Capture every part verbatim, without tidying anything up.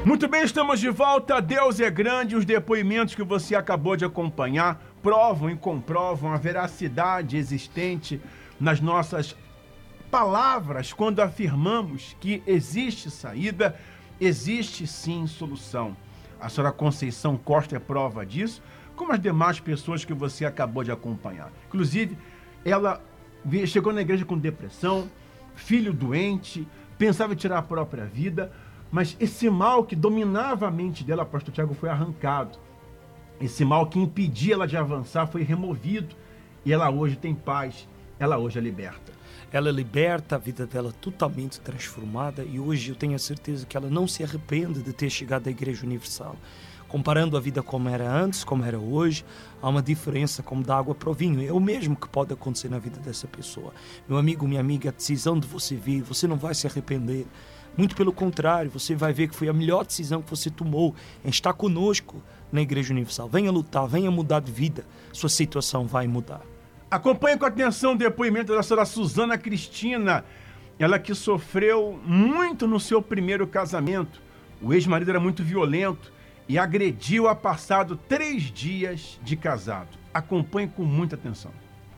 Muito bem, estamos de volta. Deus é grande. Os depoimentos que você acabou de acompanhar provam e comprovam a veracidade existente nas nossas palavras quando afirmamos que existe saída, existe sim solução. A senhora Conceição Costa é prova disso, como as demais pessoas que você acabou de acompanhar. Inclusive, ela chegou na igreja com depressão, filho doente, pensava em tirar a própria vida, mas esse mal que dominava a mente dela, pastor Tiago, foi arrancado. Esse mal que impedia ela de avançar foi removido e ela hoje tem paz, ela hoje é liberta. Ela liberta, a vida dela totalmente transformada, e hoje eu tenho a certeza que ela não se arrepende de ter chegado à Igreja Universal. Comparando a vida como era antes, como era hoje, há uma diferença como da água para o vinho. É o mesmo que pode acontecer na vida dessa pessoa. Meu amigo, minha amiga, a decisão de você vir, você não vai se arrepender. Muito pelo contrário, você vai ver que foi a melhor decisão que você tomou em estar conosco na Igreja Universal. Venha lutar, venha mudar de vida, sua situação vai mudar. Acompanhe com atenção o depoimento da senhora Suzana Cristina, ela que sofreu muito no seu primeiro casamento. O ex-marido era muito violento e agrediu-a passado três dias de casado. Acompanhe com muita atenção.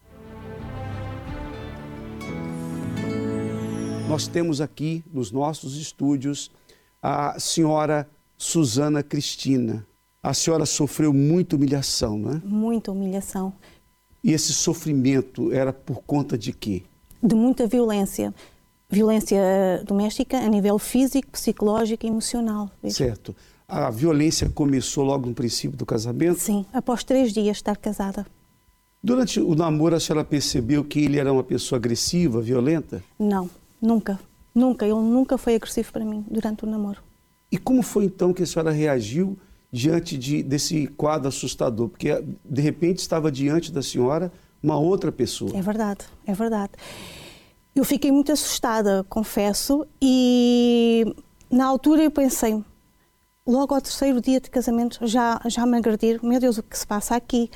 Nós temos aqui nos nossos estúdios a senhora Suzana Cristina. A senhora sofreu muita humilhação, não é? Muita humilhação. E esse sofrimento era por conta de quê? De muita violência. Violência doméstica a nível físico, psicológico e emocional. Certo. A violência começou logo no princípio do casamento? Sim, após três dias de estar casada. Durante o namoro, a senhora percebeu que ele era uma pessoa agressiva, violenta? Não, nunca. Nunca. Ele nunca foi agressivo para mim durante o namoro. E como foi então que a senhora reagiu diante de, desse quadro assustador? Porque, de repente, estava diante da senhora uma outra pessoa. É verdade, é verdade. Eu fiquei muito assustada, confesso, e na altura eu pensei, logo ao terceiro dia de casamento, já, já me agredir, meu Deus, o que se passa aqui?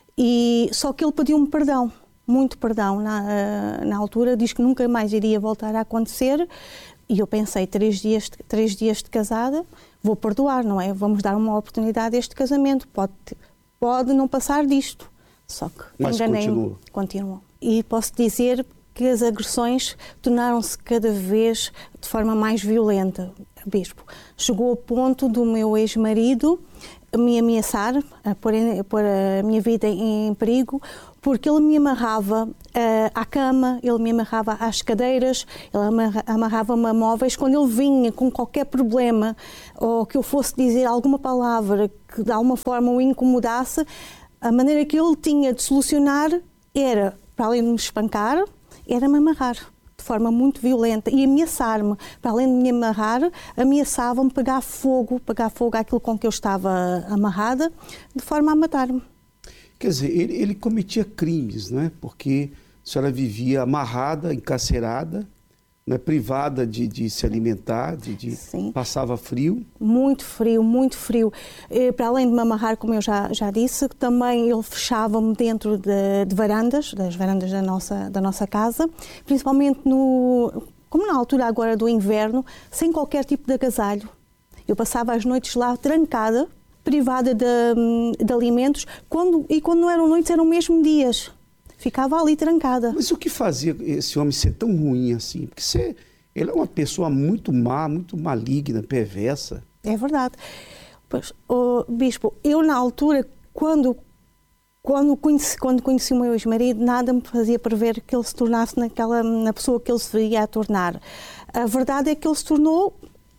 E só que ele pediu-me perdão, muito perdão na, na altura, diz que nunca mais iria voltar a acontecer, e eu pensei, três dias, três dias de casada, vou perdoar, não é? Vamos dar uma oportunidade a este casamento, pode, pode não passar disto. Só que Mas enganei-me. continuou. Continuou. E posso dizer que as agressões tornaram-se cada vez de forma mais violenta. Bispo, chegou ao ponto do meu ex-marido me ameaçar, a pôr, a pôr a minha vida em perigo, porque ele me amarrava uh, à cama, ele me amarrava às cadeiras, ele amarrava-me a móveis. Quando ele vinha com qualquer problema ou que eu fosse dizer alguma palavra que de alguma forma o incomodasse, a maneira que ele tinha de solucionar era, para além de me espancar, era-me amarrar de forma muito violenta e ameaçar-me. Para além de me amarrar, ameaçava-me pegar fogo, pegar fogo àquilo com que eu estava amarrada, de forma a matar-me. Quer dizer, ele, ele cometia crimes, não é? Porque a senhora vivia amarrada, encarcerada, não é? Privada de, de se alimentar, de, de passava frio. Muito frio, muito frio. E, para além de me amarrar, como eu já, já disse, também ele fechava-me dentro de, de varandas, das varandas da nossa, da nossa casa, principalmente no, como na altura agora do inverno, sem qualquer tipo de agasalho. Eu passava as noites lá trancada, privada de, de alimentos, quando, e quando não eram noites, eram mesmo dias. Ficava ali trancada. Mas o que fazia esse homem ser tão ruim assim? Porque você, ele é uma pessoa muito má, muito maligna, perversa. É verdade. Pois, oh, Bispo, eu na altura, quando, quando, conheci, quando conheci o meu ex-marido, nada me fazia prever que ele se tornasse naquela, na pessoa que ele se viria a tornar. A verdade é que ele se tornou...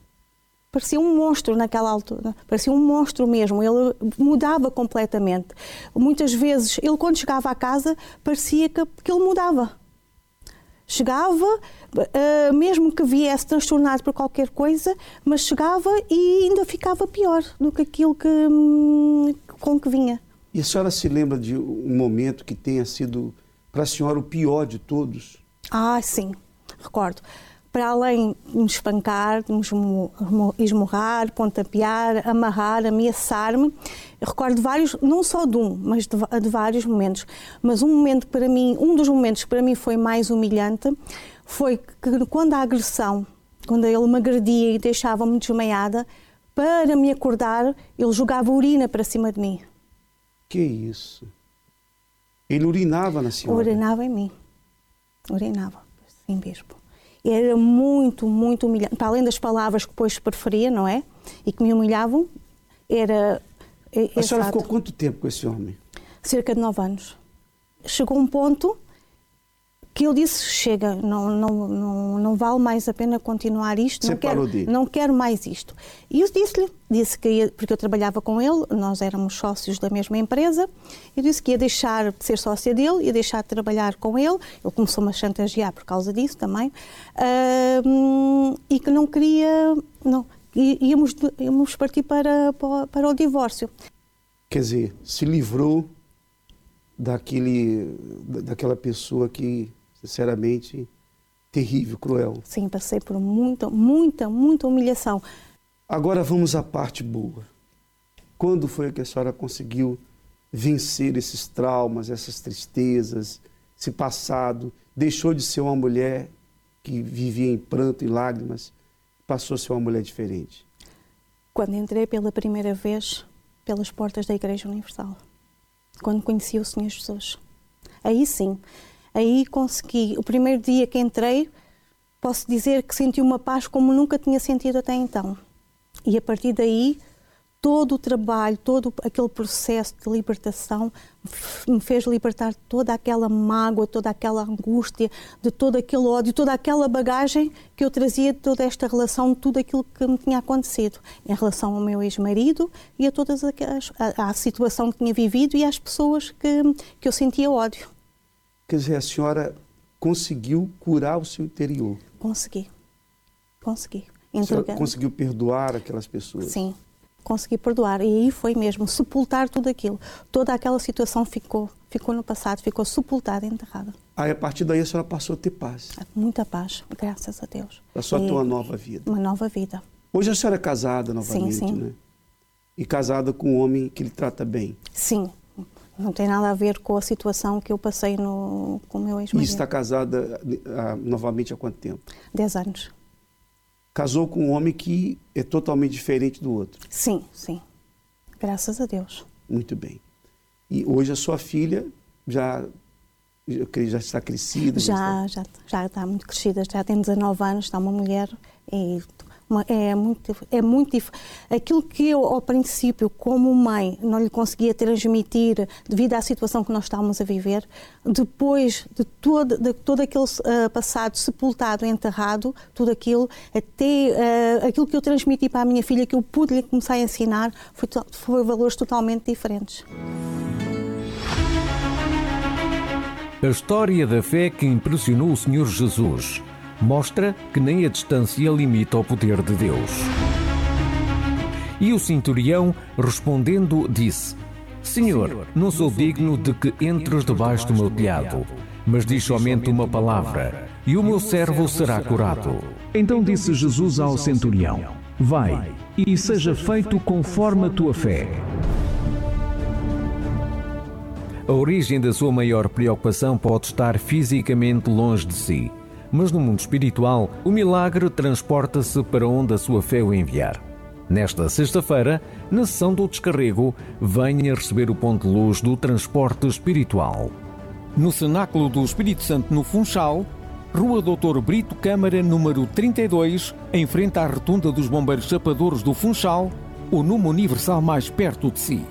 Parecia um monstro naquela altura, parecia um monstro mesmo, ele mudava completamente. Muitas vezes, ele quando chegava à casa, parecia que, que ele mudava. Chegava, uh, mesmo que viesse transtornado por qualquer coisa, mas chegava e ainda ficava pior do que aquilo que, hum, com que vinha. E a senhora se lembra de um momento que tenha sido, para a senhora, o pior de todos? Ah, sim, recordo. Para além de me espancar, de me esmurrar, pontapear, amarrar, ameaçar-me, eu recordo vários, não só de um, mas de, de vários momentos. Mas um momento para mim, um dos momentos que para mim foi mais humilhante, foi que quando a agressão, quando ele me agredia e deixava-me desmaiada, para me acordar, ele jogava urina para cima de mim. Que isso? Ele urinava na senhora? Urinava em mim. Urinava, sim, bispo. Era muito, muito humilhante. Para além das palavras que depois preferia, não é? E que me humilhavam, era... A senhora ficou quanto tempo com esse homem? Cerca de nove anos. Chegou um ponto que eu disse, chega, não, não, não, não vale mais a pena continuar isto. Não quero, não quero mais isto. E eu disse-lhe, disse que ia, porque eu trabalhava com ele, nós éramos sócios da mesma empresa, eu disse que ia deixar de ser sócia dele, ia deixar de trabalhar com ele, ele começou-me a chantagear por causa disso também, uh, e que não queria, não, íamos, íamos partir para, para, para o divórcio. Quer dizer, se livrou daquele, daquela pessoa que, sinceramente, terrível, cruel. Sim, passei por muita, muita, muita humilhação. Agora vamos à parte boa. Quando foi que a senhora conseguiu vencer esses traumas, essas tristezas, esse passado? Deixou de ser uma mulher que vivia em pranto e lágrimas, passou a ser uma mulher diferente? Quando entrei pela primeira vez pelas portas da Igreja Universal. Quando conheci o Senhor Jesus. Aí sim, aí consegui. O primeiro dia que entrei, posso dizer que senti uma paz como nunca tinha sentido até então. E a partir daí, todo o trabalho, todo aquele processo de libertação me fez libertar toda aquela mágoa, toda aquela angústia, de todo aquele ódio, toda aquela bagagem que eu trazia de toda esta relação, de tudo aquilo que me tinha acontecido em relação ao meu ex-marido e a todas aquelas, a, a situação que tinha vivido e às pessoas que, que eu sentia ódio. Quer dizer, a senhora conseguiu curar o seu interior? Consegui. Consegui. A senhora conseguiu perdoar aquelas pessoas? Sim. Consegui perdoar. E aí foi mesmo sepultar tudo aquilo. Toda aquela situação ficou, ficou no passado, ficou sepultada, enterrada. Aí, a partir daí, a senhora passou a ter paz? Muita paz, graças a Deus. Passou a ter uma nova vida? Uma nova vida. Hoje a senhora é casada novamente, sim, sim. né? E casada com um homem que lhe trata bem? Sim. Não tem nada a ver com a situação que eu passei no, com o meu ex-marido. E está casada uh, novamente há quanto tempo? Dez anos. Casou com um homem que é totalmente diferente do outro? Sim, sim. Graças a Deus. Muito bem. E hoje a sua filha já, já está crescida? Já, já, está... já, já está muito crescida. Já tem dezanove anos, está uma mulher e uma, é muito, é muito diferente. Aquilo que eu, ao princípio, como mãe, não lhe conseguia transmitir devido à situação que nós estávamos a viver, depois de todo, de todo aquele uh, passado sepultado, enterrado, tudo aquilo, até uh, aquilo que eu transmiti para a minha filha, que eu pude lhe começar a ensinar, foi, foi valores totalmente diferentes. A história da fé que impressionou o Senhor Jesus mostra que nem a distância limita o poder de Deus. E o centurião, respondendo, disse: Senhor, não sou digno de que entres debaixo do meu telhado, mas diz somente uma palavra, e o meu servo será curado. Então disse Jesus ao centurião: Vai, e seja feito conforme a tua fé. A origem da sua maior preocupação pode estar fisicamente longe de si, mas no mundo espiritual, o milagre transporta-se para onde a sua fé o enviar. Nesta sexta-feira, na sessão do descarrego, venha receber o ponto de luz do transporte espiritual. No Cenáculo do Espírito Santo, no Funchal, Rua doutor Brito Câmara, número trinta e dois, em frente à rotunda dos Bombeiros Chapadores do Funchal, o Numa Universal mais perto de si.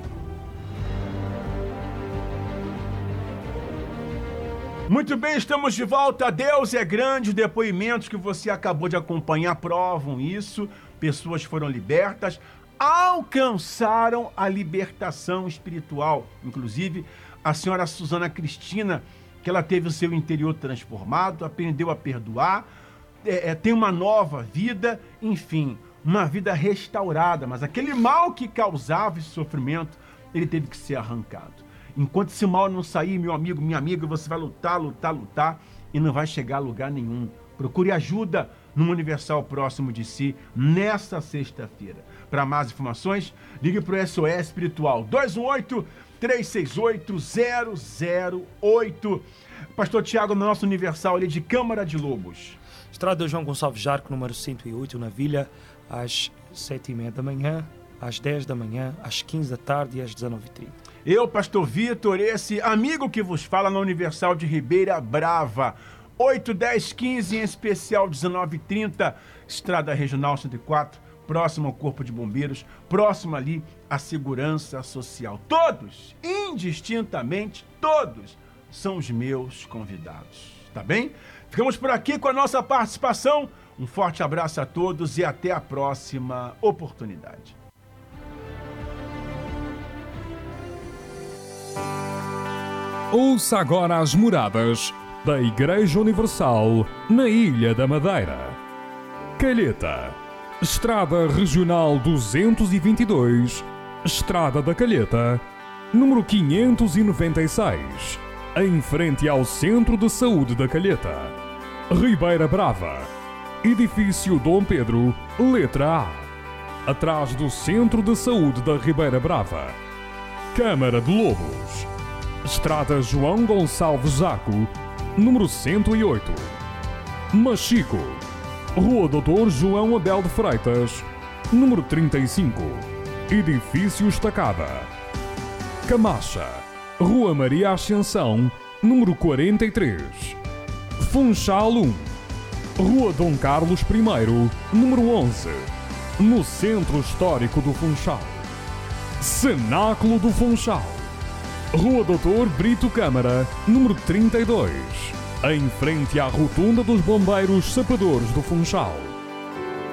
Muito bem, estamos de volta. Deus é grande. Os depoimentos que você acabou de acompanhar provam isso. Pessoas foram libertas, alcançaram a libertação espiritual. Inclusive, a senhora Suzana Cristina, que ela teve o seu interior transformado, aprendeu a perdoar, é, é, tem uma nova vida, enfim, uma vida restaurada. Mas aquele mal que causava esse sofrimento, ele teve que ser arrancado. Enquanto esse mal não sair, meu amigo, minha amiga, você vai lutar, lutar, lutar e não vai chegar a lugar nenhum. Procure ajuda no Universal próximo de si nesta sexta-feira. Para mais informações, ligue para o S O S Espiritual dois um oito, três seis oito, zero zero oito. Pastor Tiago, no nosso Universal ali de Câmara de Lobos. Estrada João Gonçalves Jarco, número cento e oito, na Vila, às sete e meia da manhã, às dez da manhã, às quinze da tarde e às dezenove e trinta. Eu, pastor Vitor, esse amigo que vos fala na Universal de Ribeira Brava, oito, dez, quinze, em especial dezenove e trinta, Estrada Regional cento e quatro, próximo ao Corpo de Bombeiros, próximo ali à Segurança Social. Todos, indistintamente, todos são os meus convidados, tá bem? Ficamos por aqui com a nossa participação. Um forte abraço a todos e até a próxima oportunidade. Ouça agora as moradas da Igreja Universal na Ilha da Madeira. Calheta, Estrada Regional duzentos e vinte e dois, Estrada da Calheta, número quinhentos e noventa e seis, em frente ao Centro de Saúde da Calheta. Ribeira Brava, Edifício Dom Pedro, letra A, atrás do Centro de Saúde da Ribeira Brava. Câmara de Lobos, Estrada João Gonçalves Zaco, número cento e oito. Machico, Rua doutor João Abel de Freitas, número trinta e cinco, Edifício Estacada. Camacha, Rua Maria Ascensão, número quarenta e três. Funchal um, Rua Dom Carlos I, número onze, no Centro Histórico do Funchal. Cenáculo do Funchal, Rua doutor Brito Câmara, número trinta e dois, em frente à Rotunda dos Bombeiros Sapadores do Funchal.